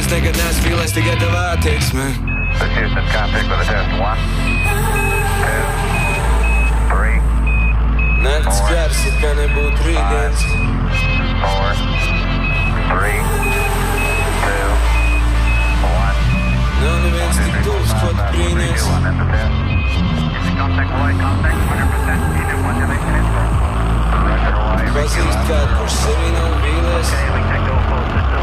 nekad neesmu vīlies tikai tavā attieksmē. This Houston, contact with a test. 1, 2, 3. Nakts gars, it kā nebūtu rītdienas. 4, 3, 2, 1. Nav neviens tik tuvs, ko tu brīnies. Contact Hawaii, contact 100%. Unit 1 delay transfer. Pazīst kādu, kurš sevi nav vīlies. Okay, we take